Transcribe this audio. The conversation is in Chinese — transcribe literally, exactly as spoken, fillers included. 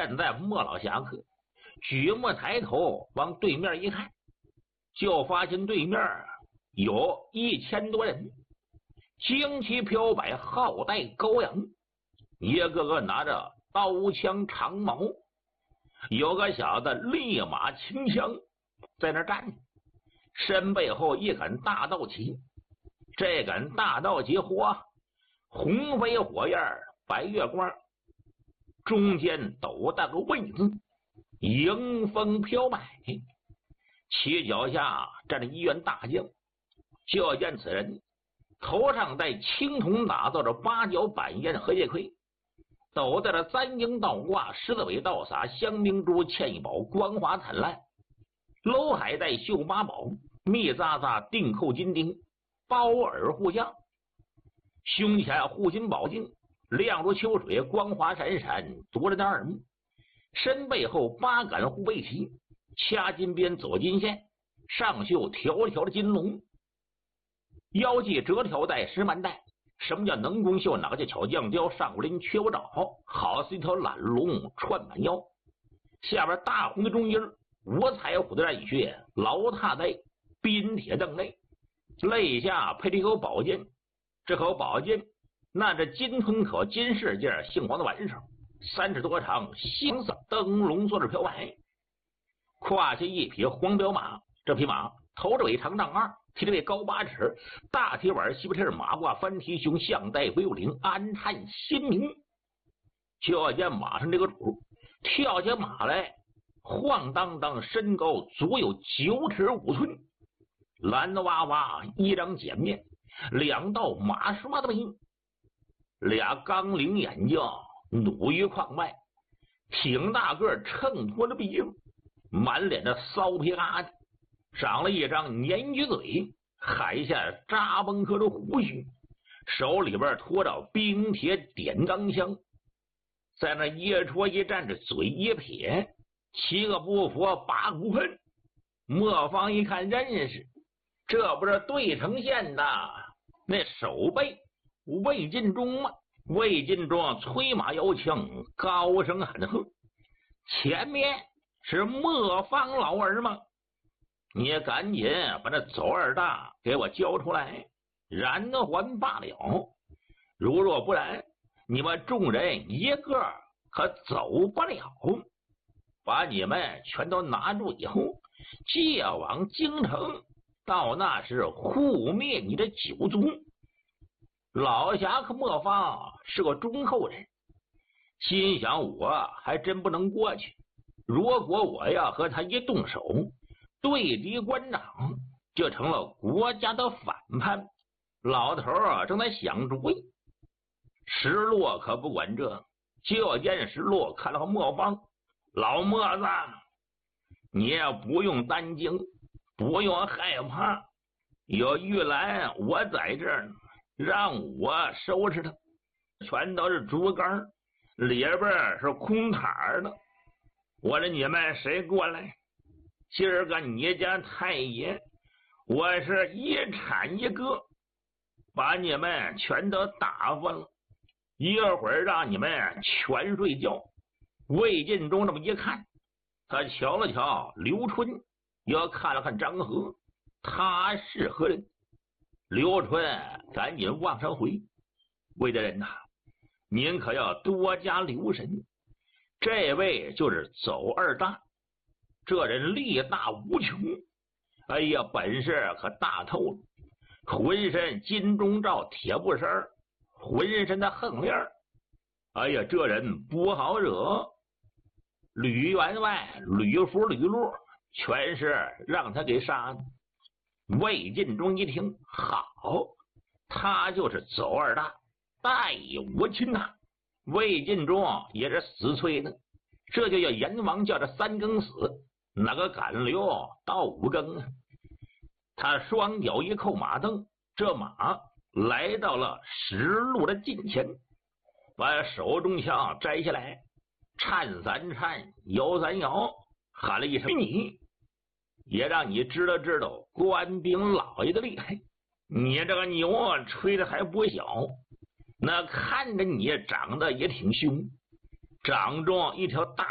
现在莫老侠客举目抬头往对面一看，就发现对面有一千多人，旌旗飘摆，号带高扬，一个个拿着刀枪长矛，有个小子立马擎枪在那站着，身背后一杆大道旗，这杆大道旗嚯，红飞火焰，白月光，中间斗大个位字，迎风飘摆，旗脚下站着一员大将，就见此人头上戴青铜打造着八角板烟荷叶盔，斗戴着三鹰倒挂，狮子尾倒洒，香明珠嵌一宝，光华灿烂，搂海带绣八宝，密匝匝定扣金钉，包耳护将，胸前护心宝镜亮如秋水，光华闪闪，夺人的耳目。身背后八杆护背旗，掐金边走金线，上绣条条的金龙，腰系折条带石蛮带。什么叫能弓绣？哪个叫巧匠雕？上林缺不着，好似一条懒龙串满腰。下边大红的中音，五彩虎的染血，牢踏在冰铁凳内，肋下配着一口宝剑，这口宝剑那这金吞口金饰件，杏黄的挽手，三尺多长，星色灯笼做着飘摆，胯下一匹黄骠马，这匹马头着尾长丈二，蹄着尾高八尺，大铁碗西不是马褂翻蹄胸，项带威武灵，安探心明。就见马上这个主跳下马来，晃荡荡，身高足有九尺五寸，蓝哇哇一张剪面，两道马刷的眉，俩钢铃眼睛，弩于眶外，挺大个秤砣的鼻子，满脸的骚皮疙瘩，长了一张鲶鱼嘴，海下扎崩颗的胡须，手里边拖着冰铁点钢枪，在那一戳一站着，嘴一撇，七个不服八股恨。莫方一看认识，这不是对城县的那守备魏晋忠吗？魏晋忠催马摇枪，高声喊喝：“前面是莫方老儿吗？你赶紧把这走二大给我交出来，然还罢了。如若不然，你们众人一个可走不了。把你们全都拿住以后，借往京城，到那时护灭你的九族。”老侠客莫方是个忠厚人，心想我还真不能过去，如果我要和他一动手，对敌官长，就成了国家的反叛。老头啊正在想主意，石洛可不管这，就见石洛看了莫方：“老莫子，你也不用担惊，不用害怕，有玉兰我在这儿呢，让我收拾他，全都是竹竿，里边是空塔的。我说你们谁过来？今儿个你家太爷，我是一铲一个，把你们全都打发了，一会儿让你们全睡觉。”魏晋忠这么一看，他瞧了瞧刘春，又看了看张和，他是何人？刘春赶紧往上回：“魏大人呐，您可要多加留神，这位就是走二大，这人力大无穷，哎呀，本事可大透了，浑身金钟罩铁布衫，浑身的横链，哎呀，这人不好惹。吕员外、吕福、吕禄全是让他给杀的。”魏晋忠一听，好，他就是走二大，待我亲呐！魏晋忠也是死催的，这就叫阎王叫这三更死，哪个敢留到五更啊？他双脚一扣马蹬，这马来到了石路的近前，把手中枪摘下来，颤三颤，摇三摇，喊了一声：“你！”也让你知道知道官兵老爷的厉害。你这个牛吹的还不小，那看着你长得也挺凶，长中一条大